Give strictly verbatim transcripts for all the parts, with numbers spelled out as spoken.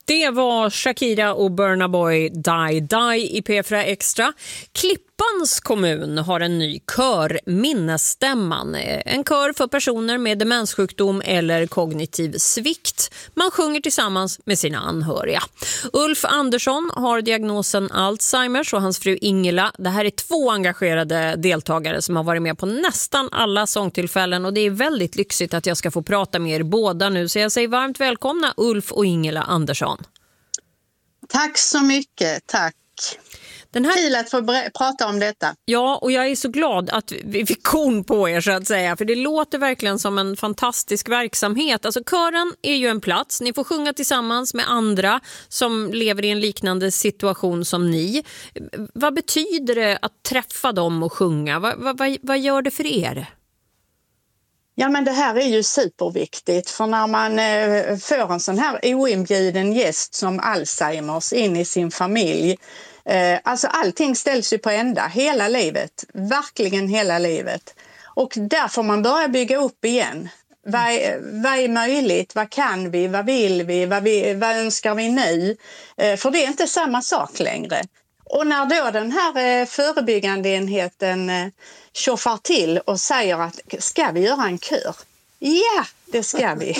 Det var Shakira och Burna Boy Die Die i P fyra Extra. Klippans kommun har en ny kör, Minnesstämman. En kör för personer med demenssjukdom eller kognitiv svikt. Man sjunger tillsammans med sina anhöriga. Ulf Andersson har diagnosen Alzheimers och hans fru Ingela. Det här är två engagerade deltagare som har varit med på nästan alla sångtillfällen. Och det är väldigt lyxigt att jag ska få prata med er båda nu. Så jag säger varmt välkomna Ulf och Ingela Andersson. Tack så mycket, tack. Den här... Kul att få ber- prata om detta. Ja, och jag är så glad att vi fick kon på er så att säga. För det låter verkligen som en fantastisk verksamhet. Alltså kören är ju en plats. Ni får sjunga tillsammans med andra som lever i en liknande situation som ni. Vad betyder det att träffa dem och sjunga? Vad, vad, vad gör det för er? Ja, men det här är ju superviktigt, för när man eh, får en sån här oinbjuden gäst som Alzheimers in i sin familj, eh, alltså allting ställs ju på ända hela livet, verkligen hela livet. Och där får man börja bygga upp igen. Vad är, vad är möjligt? Vad kan vi? Vad vill vi? Vad, vi, vad önskar vi nu? Eh, för det är inte samma sak längre. Och när då den här eh, förebyggande enheten eh, tjoffar till och säger att ska vi göra en kör? Ja, det ska vi.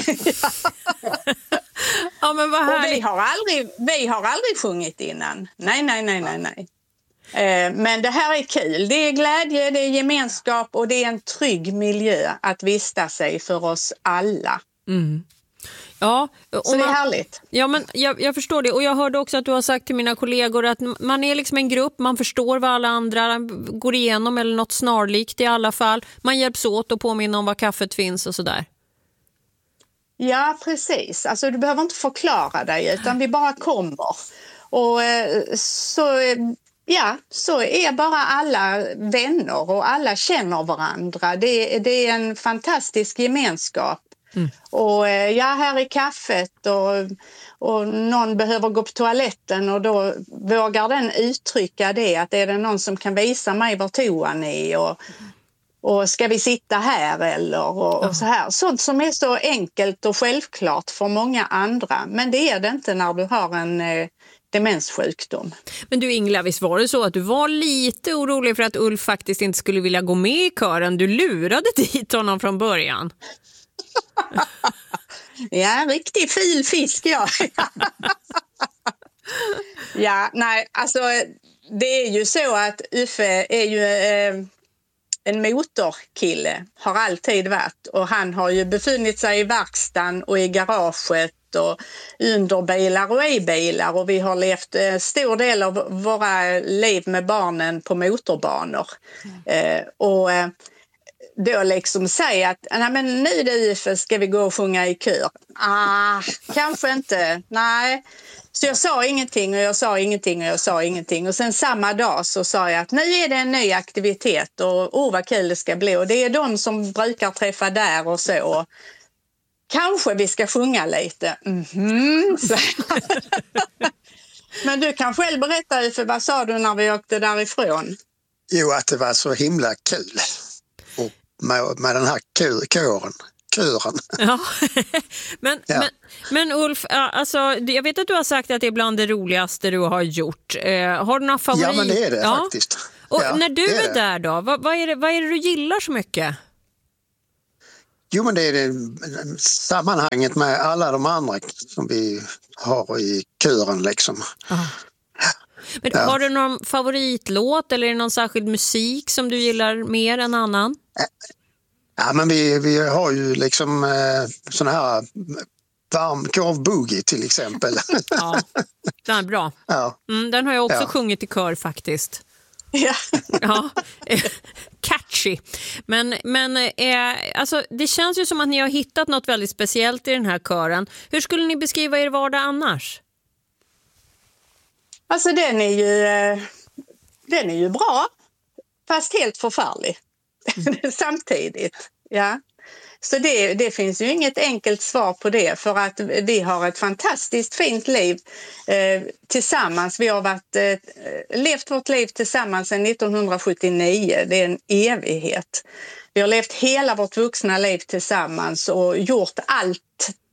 Ja, men vad härligt. Och vi har aldrig, vi har aldrig sjungit innan. Nej, nej, nej, nej, nej. Eh, men det här är kul. Det är glädje, det är gemenskap och det är en trygg miljö att vistas i för oss alla. Mm. Ja, och så det är man, härligt. Ja, men jag, jag förstår det. Och jag hörde också att du har sagt till mina kollegor att man är liksom en grupp, man förstår vad alla andra går igenom eller något snarlikt i alla fall. Man hjälps åt och påminner om var kaffet finns och sådär. Ja, precis. Alltså du behöver inte förklara dig utan vi bara kommer. Och så, ja, så är bara alla vänner och alla känner varandra. Det, det är en fantastisk gemenskap. Mm. Och ja, här är kaffet och, och någon behöver gå på toaletten och då vågar den uttrycka det, att är det någon som kan visa mig var toan är och, och ska vi sitta här eller och, och så här. Sånt som är så enkelt och självklart för många andra, men det är det inte när du har en eh, demenssjukdom. Men du Ingela, visst var det så att du var lite orolig för att Ulf faktiskt inte skulle vilja gå med i kören? Du lurade dit honom från början. Ja, riktig filfisk, ja. Ja, nej, alltså det är ju så att Uffe är ju eh, en motorkille, har alltid varit, och han har ju befunnit sig i verkstaden och i garaget och under bilar och i bilar, och vi har levt en stor del av våra liv med barnen på motorbanor. Mm. Eh, och eh, då liksom säga att nej, men nu det Uffe ska vi gå och sjunga i kör. Ah, kanske inte. Nej. Så jag sa ingenting och jag sa ingenting och jag sa ingenting. Och sen samma dag så sa jag att nu är det en ny aktivitet och oh, vad kul det ska bli. Och det är de som brukar träffa där och så. Kanske vi ska sjunga lite. Mm-hmm. Så. Men du kan själv berätta Uffe, vad sa du när vi åkte därifrån? Jo, att det var så himla kul. Och med, med den här kören. Kören. Ja. men, ja. men, men Ulf, alltså, jag vet att du har sagt att det är bland det roligaste du har gjort. Eh, har du några favoriter? Ja, men det är det ja. faktiskt. Och ja, när du är, är det. där då, vad, vad, är det, vad är det du gillar så mycket? Jo, men det är det sammanhanget med alla de andra som vi har i kören liksom. Aha. Men ja. Har du någon favoritlåt eller är det någon särskild musik som du gillar mer än annan? Ja, men vi, vi har ju liksom eh, sån här varmkorv boogie till exempel. Ja, den är bra. Ja. Mm, den har jag också ja. sjungit i kör faktiskt. Ja. Ja. Catchy. Men, men eh, alltså, det känns ju som att ni har hittat något väldigt speciellt i den här kören. Hur skulle ni beskriva er vardag annars? Alltså den är ju, den är ju bra, fast helt förfärlig mm. samtidigt. Ja. Så det, det finns ju inget enkelt svar på det, för att vi har ett fantastiskt fint liv eh, tillsammans. Vi har varit, eh, levt vårt liv tillsammans sedan nittonhundrasjuttionio, det är en evighet. Vi har levt hela vårt vuxna liv tillsammans och gjort allt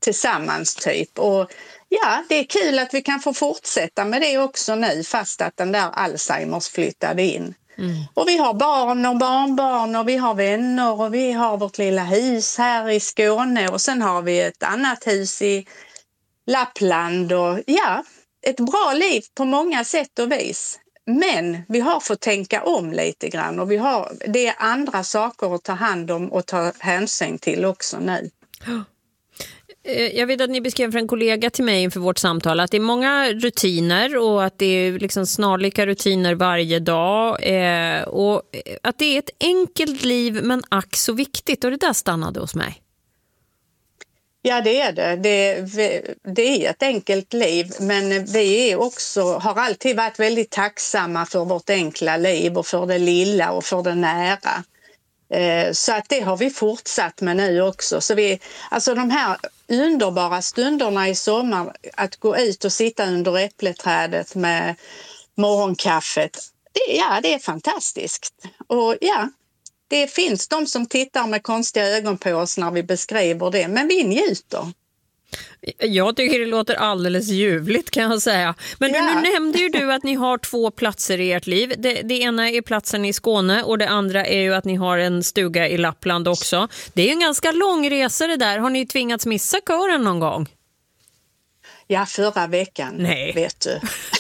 tillsammans typ. Och ja, det är kul att vi kan få fortsätta med det också nu fast att den där Alzheimers flyttade in. Mm. Och vi har barn och barnbarn och vi har vänner och vi har vårt lilla hus här i Skåne och sen har vi ett annat hus i Lappland och ja, ett bra liv på många sätt och vis. Men vi har fått tänka om lite grann och vi har, det är andra saker att ta hand om och ta hänsyn till också nu. Jag vet att ni beskrev för en kollega till mig inför vårt samtal att det är många rutiner och att det är liksom snarlika rutiner varje dag eh, och att det är ett enkelt liv men ack så viktigt och det där stannade hos mig. Ja, det är det. det. Det är ett enkelt liv men vi är också, har alltid varit väldigt tacksamma för vårt enkla liv och för det lilla och för det nära. Så att det har vi fortsatt med nu också. Så vi, alltså de här underbara stunderna i sommar, att gå ut och sitta under äppleträdet med morgonkaffet, det, ja, det är fantastiskt. Och ja, det finns de som tittar med konstiga ögon på oss när vi beskriver det, men vi njuter. Jag tycker det låter alldeles ljuvligt kan jag säga. Men ja. Nu nämnde ju du att ni har två platser i ert liv. Det, det ena är platsen i Skåne och det andra är ju att ni har en stuga i Lappland också. Det är ju en ganska lång resa det där. Har ni tvingats missa kören någon gång? Ja, förra veckan. Nej. Vet du.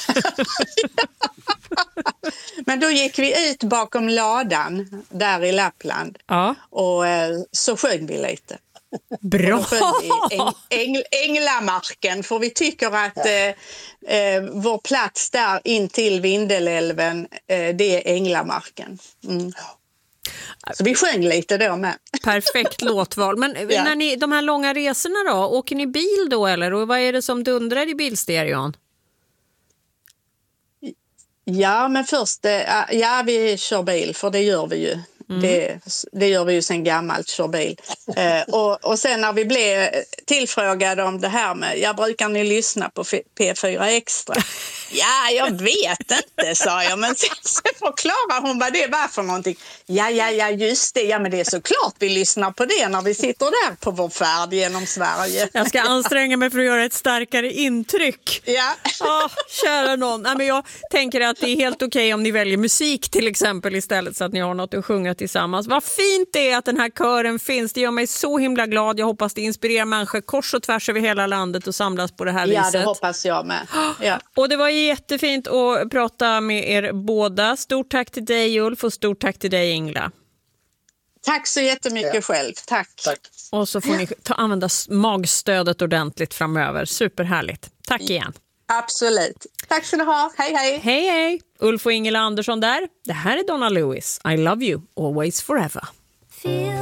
Men då gick vi ut bakom ladan där i Lappland ja. och så sjöng vi lite. Bra! Äng, äng, Änglamarken, för vi tycker att eh, eh, vår plats där in till Vindelälven, eh, det är Änglamarken. Mm. Så vi sjöng lite då med. Perfekt låtval. Men ja. när ni, de här långa resorna då, åker ni bil då eller? Och vad är det som dundrar i bilstereon? Ja, men först, ja vi kör bil för det gör vi ju. Mm. Det, det gör vi ju sen gammalt, kör bil. Eh, och, och sen när vi blev tillfrågade om det här med, jag brukar ni lyssna på P fyra Extra? Ja, jag vet inte, sa jag. Men sen så förklarar hon vad det var för någonting. Ja, ja, ja, just det. Ja, men det är såklart vi lyssnar på det när vi sitter där på vår färd genom Sverige. Jag ska anstränga mig för att göra ett starkare intryck. Ja. Oh, kära någon. Nej, men jag tänker att det är helt okej om ni väljer musik till exempel istället så att ni har något att sjunga tillsammans. Vad fint det är att den här kören finns. Det gör mig så himla glad. Jag hoppas det inspirerar människor kors och tvärs över hela landet och samlas på det här ja, viset. Ja, det hoppas jag med. Ja. Och det var jättefint att prata med er båda. Stort tack till dig Ulf och stort tack till dig Ingela. Tack så jättemycket ja. själv. Tack. Tack. Och så får ni ta, använda magstödet ordentligt framöver. Superhärligt. Tack igen. Absolut. Tack ska du ha. Hej, hej. Hej, hej. Ulf och Ingela Andersson där. Det här är Donna Lewis. I love you always forever.